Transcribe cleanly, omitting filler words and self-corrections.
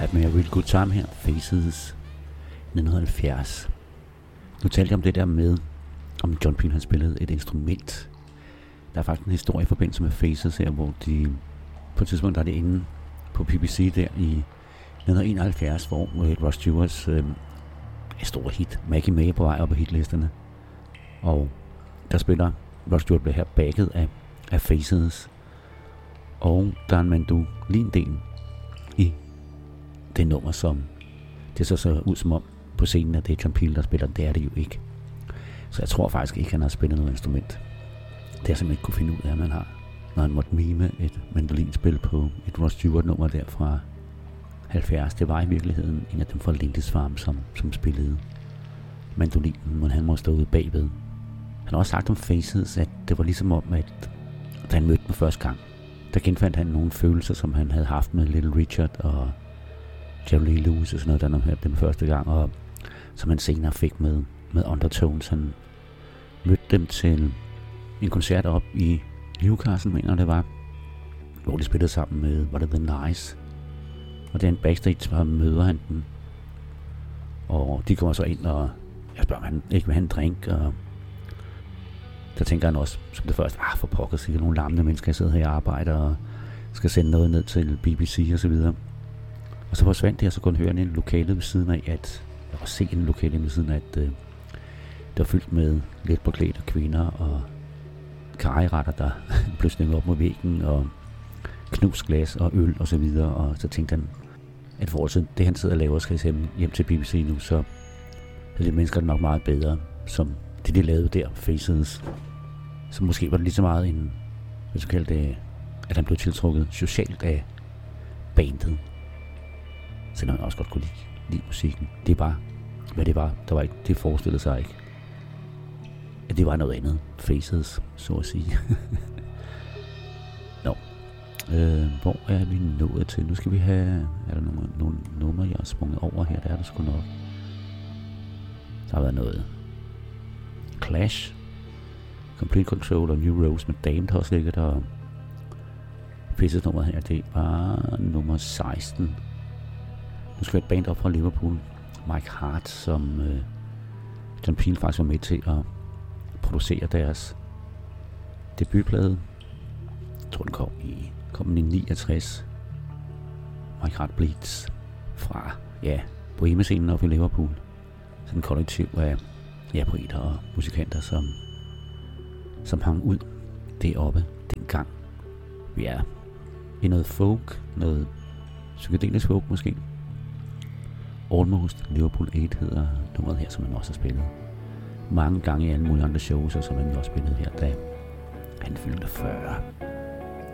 Have Me a Real Good Time her, Faces 1970. Nu talte jeg om det der med, om John Peel han spillede et instrument. Der er faktisk en historie i forbindelse med Faces her, hvor de på et tidspunkt der er det inde på BBC der i 1971, hvor Rod Stewarts store hit, Maggie May, på vej op på hitlisterne. Og der spiller Rod Stewart bliver her backet af Faces. Og der er en mandolin-del i det nummer, som det så ud som om på scenen, at det er John Peel, der spiller. Det er det jo ikke. Så jeg tror faktisk ikke, han har spillet noget instrument. Det har jeg simpelthen ikke kunne finde ud af, at man har, når han måtte mime et mandolinspil på et Rod Stewart-nummer der fra 70. Det var i virkeligheden en af dem fra Lindisfarne, som spillede mandolinen, men han må stå ude bagved. Han har også sagt om Faces, at det var ligesom om, at da han mødte dem første gang, der genfandt han nogle følelser, som han havde haft med Little Richard og Jerry Lee Lewis og sådan noget, da han hørte dem første gang, og som han senere fik med Undertones. Han mødte dem til en koncert op i Newcastle, mener det var, hvor de spillede sammen med, var det The Nice? Og der en backstage, så møder han dem, og de kommer så ind, og jeg spørger, om han ikke vil have en drink, og der tænker han også, som det første, for pokker, sikkert nogle larmende mennesker, jeg sidder her og arbejder, og skal sende noget ned til BBC og så videre. Og så forsvandt det, og så kunne han høre en lokale ved siden af, at jeg var se en lokale ved siden af, at det var fyldt med let påklædte kvinder, og karryretter, der blev snakket op mod væggen, og knust glas og øl og så videre, og så tænkte han, at for det han sidder og laver, skal jeg hjem til BBC nu, så er det mennesker nok meget bedre, som det de lavede der, Faces. Så måske var det lige så meget en, hvad du kalder det, at han blev tiltrukket socialt af bandet. Selvom han også godt kunne lide musikken. Det er bare, hvad det var. Der var ikke, det forestillede sig ikke, at det var noget andet. Faces, så at sige. Nå. Hvor er vi nået til? Nu skal vi have, er der nogle numre, jeg har sprunget over her? Der er der sgu nok. Der har været noget Clash, Complete Control og New Rose med Damned har også ligget der. Faces nummeret her, det var nummer 16. Nu skal vi et band op fra Liverpool, Mike Hart, som John Peel faktisk var med til at producere deres debutplade. Jeg tror den kom i 69. Mike Hart Bleeds fra, bohemescenen op i Liverpool. Sådan en kollektiv af poeter og musikanter, som hang ud deroppe dengang. Vi er i noget folk, noget psykedelisk folk måske. Almost Liverpool 8 hedder nummeret her, som han også har spillet mange gange i alle mulige andre shows, og som han også spillede her, da han fyldte 40.